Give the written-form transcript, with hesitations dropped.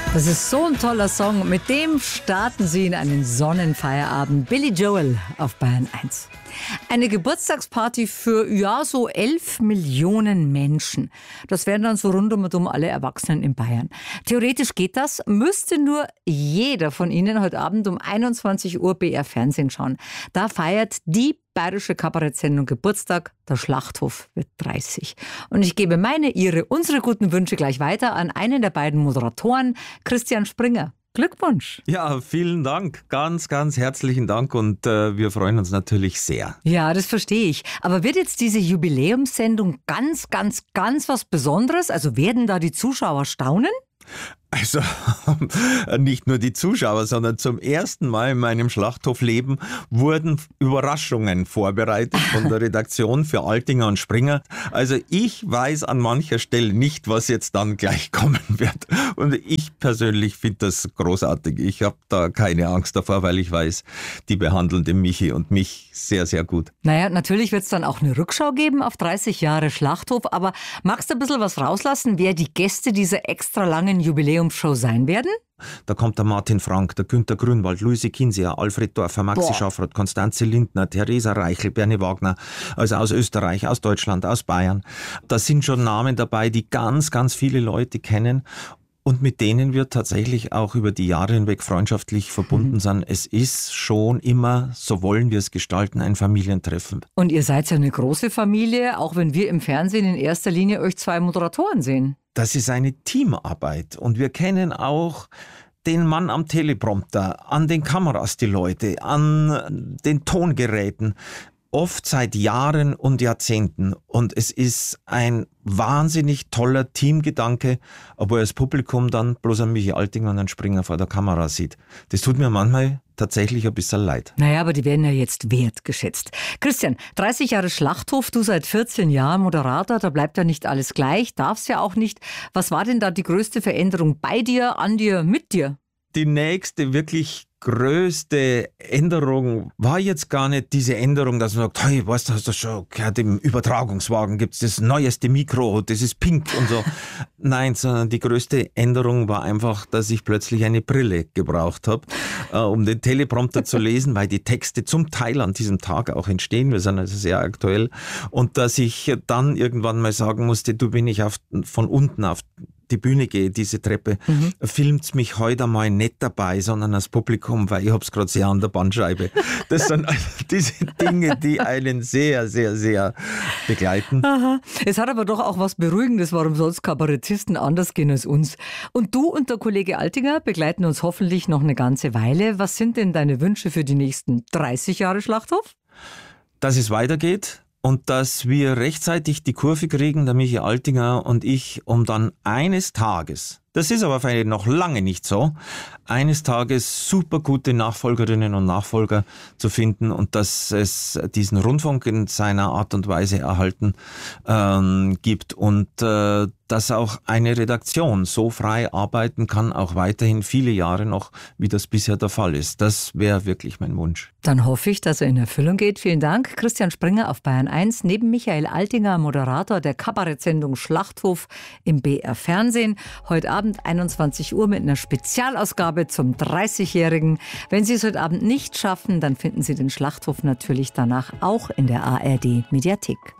Das ist so ein toller Song. Mit dem starten Sie in einen Sonnenfeierabend. Billy Joel auf Bayern 1. Eine Geburtstagsparty für, so 11 Millionen Menschen. Das wären dann so rund um alle Erwachsenen in Bayern. Theoretisch geht das, müsste nur jeder von Ihnen heute Abend um 21 Uhr BR Fernsehen schauen. Da feiert die bayerische Kabarettsendung Geburtstag. Der Schlachthof wird 30. Und ich gebe unsere guten Wünsche gleich weiter an einen der beiden Moderatoren, Christian Springer. Glückwunsch. Ja, vielen Dank. Ganz, ganz herzlichen Dank und wir freuen uns natürlich sehr. Ja, das verstehe ich. Aber wird jetzt diese Jubiläumssendung ganz, ganz, ganz was Besonderes? Also werden da die Zuschauer staunen? Also nicht nur die Zuschauer, sondern zum ersten Mal in meinem Schlachthofleben wurden Überraschungen vorbereitet von der Redaktion für Altinger und Springer. Also ich weiß an mancher Stelle nicht, was jetzt dann gleich kommen wird. Und ich persönlich finde das großartig. Ich habe da keine Angst davor, weil ich weiß, die behandeln den Michi und mich sehr, sehr gut. Naja, natürlich wird es dann auch eine Rückschau geben auf 30 Jahre Schlachthof. Aber magst du ein bisschen was rauslassen, wer die Gäste dieser extra langen Jubiläumsshow sein werden? Da kommt der Martin Frank, der Günter Grünwald, Luise Kinseher, Alfred Dorfer, Maxi Schaffrath, Konstanze Lindner, Theresa Reichel, Bernie Wagner, also aus Österreich, aus Deutschland, aus Bayern. Da sind schon Namen dabei, die ganz, ganz viele Leute kennen. Und mit denen wir tatsächlich auch über die Jahre hinweg freundschaftlich verbunden sind. Es ist schon immer, so wollen wir es gestalten, ein Familientreffen. Und ihr seid ja eine große Familie, auch wenn wir im Fernsehen in erster Linie euch zwei Moderatoren sehen. Das ist eine Teamarbeit und wir kennen auch den Mann am Teleprompter, an den Kameras die Leute, an den Tongeräten. Oft seit Jahren und Jahrzehnten. Und es ist ein wahnsinnig toller Teamgedanke, obwohl das Publikum dann bloß einen Michi Altinger und einen Springer vor der Kamera sieht. Das tut mir manchmal tatsächlich ein bisschen leid. Naja, aber die werden ja jetzt wertgeschätzt. Christian, 30 Jahre Schlachthof, du seit 14 Jahren Moderator, da bleibt ja nicht alles gleich, darf's ja auch nicht. Was war denn da die größte Veränderung bei dir, an dir, mit dir? Die nächste wirklich größte Änderung war jetzt gar nicht diese Änderung, dass man sagt, hey, weißt du, hast du schon gehört, im Übertragungswagen gibt's das neueste Mikro, das ist pink und so. Nein, sondern die größte Änderung war einfach, dass ich plötzlich eine Brille gebraucht habe, um den Teleprompter zu lesen, weil die Texte zum Teil an diesem Tag auch entstehen, wir sind also sehr aktuell, und dass ich dann irgendwann mal sagen musste, du, bin ich von unten auf die Bühne gehe, diese Treppe, filmt's mich heute mal nicht dabei, sondern das Publikum, weil ich hab's gerade sehr an der Bandscheibe. Das sind also diese Dinge, die einen sehr, sehr, sehr begleiten. Aha. Es hat aber doch auch was Beruhigendes, warum sonst Kabarettisten anders gehen als uns. Und du und der Kollege Altinger begleiten uns hoffentlich noch eine ganze Weile. Was sind denn deine Wünsche für die nächsten 30 Jahre Schlachthof? Dass es weitergeht. Und dass wir rechtzeitig die Kurve kriegen, der Michi Altinger und ich, um dann eines Tages, das ist aber vielleicht noch lange nicht so, eines Tages super gute Nachfolgerinnen und Nachfolger zu finden und dass es diesen Rundfunk in seiner Art und Weise erhalten gibt und dass auch eine Redaktion so frei arbeiten kann, auch weiterhin viele Jahre noch, wie das bisher der Fall ist. Das wäre wirklich mein Wunsch. Dann hoffe ich, dass er in Erfüllung geht. Vielen Dank. Christian Springer auf Bayern 1, neben Michael Altinger, Moderator der Kabarettsendung Schlachthof im BR Fernsehen. Heute Abend 21 Uhr mit einer Spezialausgabe zum 30-Jährigen. Wenn Sie es heute Abend nicht schaffen, dann finden Sie den Schlachthof natürlich danach auch in der ARD Mediathek.